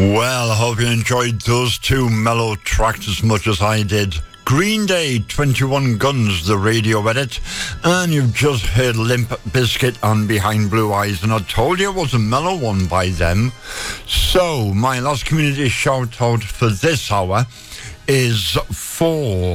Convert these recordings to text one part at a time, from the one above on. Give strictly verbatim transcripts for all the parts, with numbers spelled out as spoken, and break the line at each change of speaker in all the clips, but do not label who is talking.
Well, I hope you enjoyed those two mellow tracks as much as I did. Green Day, twenty-one Guns, the radio edit. And you've just heard Limp Bizkit and Behind Blue Eyes. And I told you it was a mellow one by them. So, my last community shout-out for this hour is for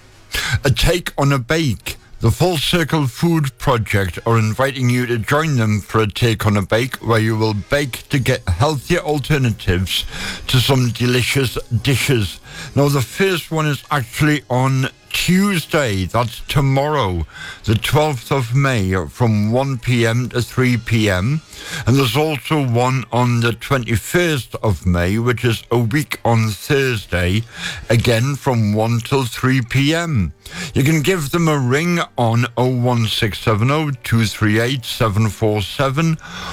A Take on a Bake. The Full Circle Food Project are inviting you to join them for a take on a bake where you will bake to get healthier alternatives to some delicious dishes. Now, the first one is actually on Tuesday, that's tomorrow, the twelfth of May, from one p.m. to three p.m. And there's also one on the twenty-first of May, which is a week on Thursday, again from one till three p.m. You can give them a ring on oh one six seven oh, two three eight, seven four seven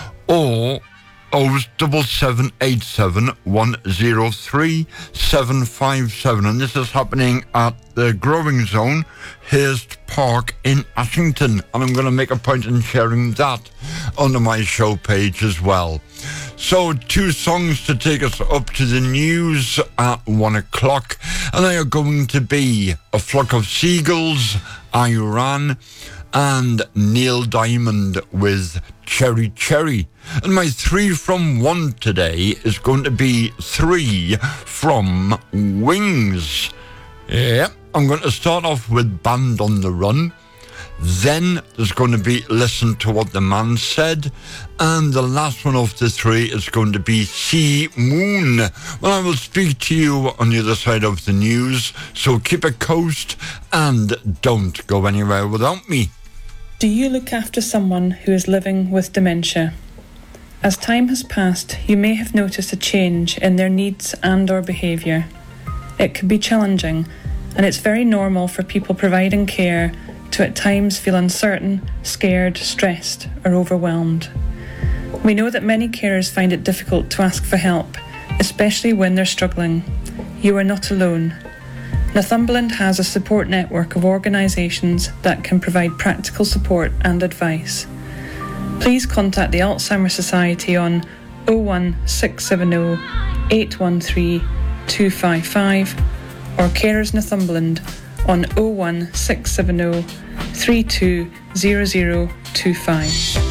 or oh seven seven eight seven, one oh three, seven five seven. And this is happening at the Growing Zone, Hurst Park in Ashington. And I'm going to make a point in sharing that on my show page as well. So, two songs to take us up to the news at one o'clock. And they are going to be A Flock of Seagulls, Iran, and Neil Diamond with Cherry Cherry. And my three from one today is going to be three from Wings. Yeah, I'm going to start off with Band on the Run. Then there's going to be Listen to What the Man Said. And the last one of the three is going to be Sea Moon. Well, I will speak to you on the other side of the news. So keep it coast and don't go anywhere without me.
Do you look after someone who is living with dementia? As time has passed, you may have noticed a change in their needs and or behaviour. It can be challenging, and it's very normal for people providing care to at times feel uncertain, scared, stressed or overwhelmed. We know that many carers find it difficult to ask for help, especially when they're struggling. You are not alone. Northumberland has a support network of organisations that can provide practical support and advice. Please contact the Alzheimer's Society on oh one six seven oh, eight one three, two five five or Carers Northumberland on oh one six seven oh, three two zero zero two five.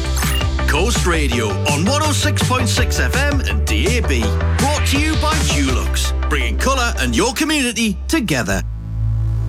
Coast Radio on one oh six point six F M and D A B. Brought to you by Dulux, bringing colour and your community together.